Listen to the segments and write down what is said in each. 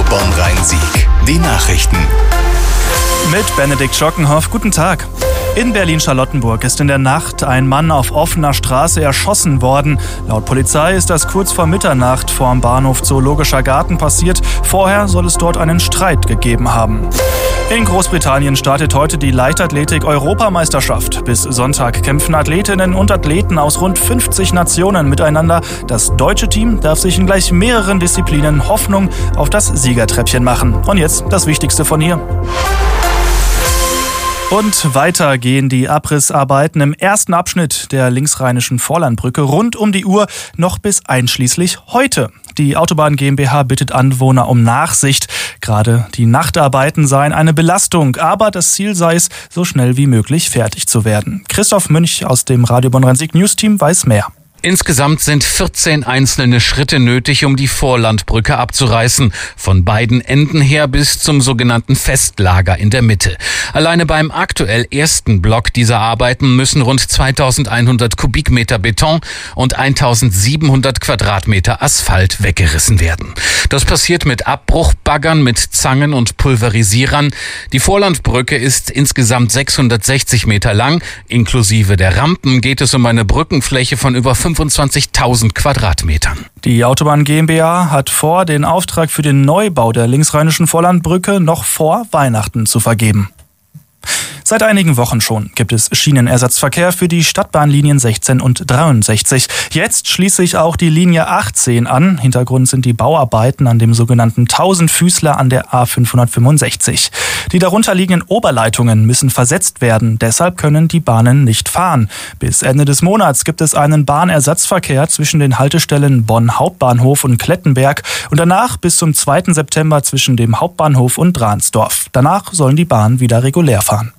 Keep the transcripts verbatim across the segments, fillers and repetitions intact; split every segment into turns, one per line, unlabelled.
Bonn-Rhein-Sieg. Die Nachrichten.
Mit Benedikt Schockenhoff. Guten Tag. In Berlin-Charlottenburg ist in der Nacht ein Mann auf offener Straße erschossen worden. Laut Polizei ist das kurz vor Mitternacht vorm Bahnhof Zoologischer Garten passiert. Vorher soll es dort einen Streit gegeben haben. In Großbritannien startet heute die Leichtathletik-Europameisterschaft. Bis Sonntag kämpfen Athletinnen und Athleten aus rund fünfzig Nationen miteinander. Das deutsche Team darf sich in gleich mehreren Disziplinen Hoffnung auf das Siegertreppchen machen. Und jetzt das Wichtigste von hier. Und weiter gehen die Abrissarbeiten im ersten Abschnitt der linksrheinischen Vorlandbrücke rund um die Uhr noch bis einschließlich heute. Die Autobahn GmbH bittet Anwohner um Nachsicht. Gerade die Nachtarbeiten seien eine Belastung, aber das Ziel sei es, so schnell wie möglich fertig zu werden. Christoph Münch aus dem Radio Bonn-Rhein-Sieg News Team weiß mehr.
Insgesamt sind vierzehn einzelne Schritte nötig, um die Vorlandbrücke abzureißen. Von beiden Enden her bis zum sogenannten Festlager in der Mitte. Alleine beim aktuell ersten Block dieser Arbeiten müssen rund zweitausendeinhundert Kubikmeter Beton und eintausendsiebenhundert Quadratmeter Asphalt weggerissen werden. Das passiert mit Abbruchbaggern, mit Zangen und Pulverisierern. Die Vorlandbrücke ist insgesamt sechshundertsechzig Meter lang. Inklusive der Rampen geht es um eine Brückenfläche von über fünfundzwanzigtausend Quadratmetern.
Die Autobahn GmbH hat vor, den Auftrag für den Neubau der linksrheinischen Vorlandbrücke noch vor Weihnachten zu vergeben. Seit einigen Wochen schon gibt es Schienenersatzverkehr für die Stadtbahnlinien sechzehn und dreiundsechzig. Jetzt schließt sich auch die Linie achtzehn an. Hintergrund sind die Bauarbeiten an dem sogenannten Tausendfüßler an der A fünfhundertfünfundsechzig. Die darunterliegenden Oberleitungen müssen versetzt werden. Deshalb können die Bahnen nicht fahren. Bis Ende des Monats gibt es einen Bahnersatzverkehr zwischen den Haltestellen Bonn Hauptbahnhof und Klettenberg und danach bis zum zweiten September zwischen dem Hauptbahnhof und Dransdorf. Danach sollen die Bahnen wieder regulär fahren.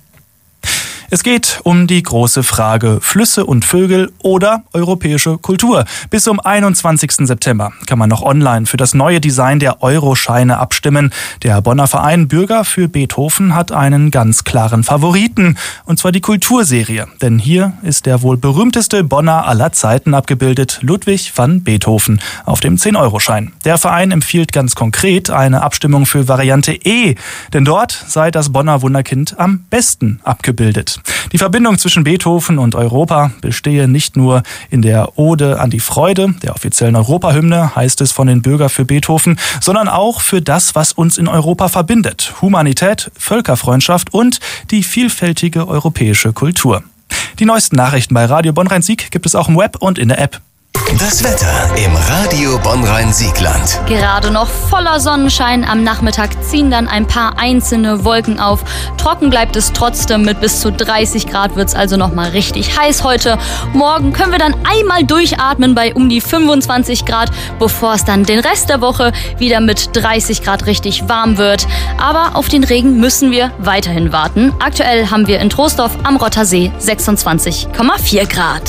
Es geht um die große Frage Flüsse und Vögel oder europäische Kultur. Bis zum einundzwanzigsten September kann man noch online für das neue Design der Euroscheine abstimmen. Der Bonner Verein Bürger für Beethoven hat einen ganz klaren Favoriten, und zwar die Kulturserie. Denn hier ist der wohl berühmteste Bonner aller Zeiten abgebildet, Ludwig van Beethoven, auf dem zehn-Euro-Schein. Der Verein empfiehlt ganz konkret eine Abstimmung für Variante E, denn dort sei das Bonner Wunderkind am besten abgebildet. Die Verbindung zwischen Beethoven und Europa bestehe nicht nur in der Ode an die Freude, der offiziellen Europahymne, heißt es von den Bürger für Beethoven, sondern auch für das, was uns in Europa verbindet. Humanität, Völkerfreundschaft und die vielfältige europäische Kultur. Die neuesten Nachrichten bei Radio Bonn-Rhein-Sieg gibt es auch im Web und in der App.
Das Wetter im Radio Bonn-Rhein-Siegland.
Gerade noch voller Sonnenschein. Am Nachmittag ziehen dann ein paar einzelne Wolken auf. Trocken bleibt es trotzdem. Mit bis zu dreißig Grad wird es also noch mal richtig heiß heute. Morgen können wir dann einmal durchatmen bei um die fünfundzwanzig Grad, bevor es dann den Rest der Woche wieder mit dreißig Grad richtig warm wird. Aber auf den Regen müssen wir weiterhin warten. Aktuell haben wir in Troisdorf am Rottersee sechsundzwanzig Komma vier Grad.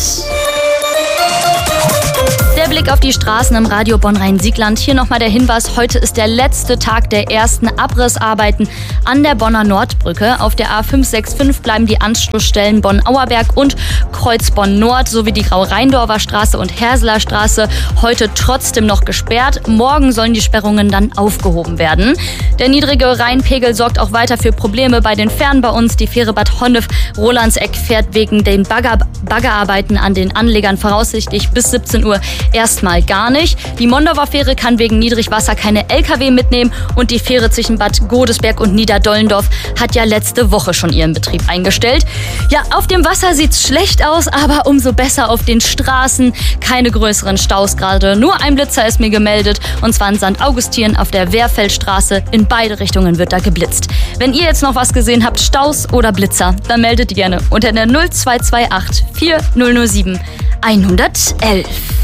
Der Blick auf die Straßen im Radio Bonn-Rhein-Siegland. Hier nochmal der Hinweis, heute ist der letzte Tag der ersten Abrissarbeiten an der Bonner Nordbrücke. Auf der A fünf sechs fünf bleiben die Anschlussstellen Bonn-Auerberg und Kreuz-Bonn-Nord sowie die Grau-Rheindorfer Straße und Herseler Straße heute trotzdem noch gesperrt. Morgen sollen die Sperrungen dann aufgehoben werden. Der niedrige Rheinpegel sorgt auch weiter für Probleme bei den Fähren bei uns. Die Fähre Bad Honnef-Rolandseck fährt wegen den Bagger- Baggerarbeiten an den Anlegern voraussichtlich bis siebzehn Uhr erstmal gar nicht. Die Mondorfer Fähre kann wegen Niedrigwasser keine L K W mitnehmen und die Fähre zwischen Bad Godesberg und Niederdollendorf hat ja letzte Woche schon ihren Betrieb eingestellt. Ja, auf dem Wasser sieht's schlecht aus, aber umso besser auf den Straßen. Keine größeren Staus gerade. Nur ein Blitzer ist mir gemeldet, und zwar in Sankt Augustin auf der Wehrfeldstraße. In beide Richtungen wird da geblitzt. Wenn ihr jetzt noch was gesehen habt, Staus oder Blitzer, dann meldet die gerne unter der null zwei zwei acht vier null null sieben eins null eins.